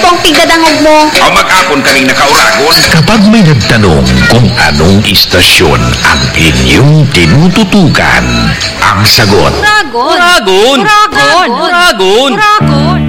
ang tigadangog mo. O mag-apon kaming nakauragon. Kapag may nagtanong kung anong istasyon ang inyong tinututukan, ang sagot, Uragon. Uragon! Uragon. Uragon! Uragon.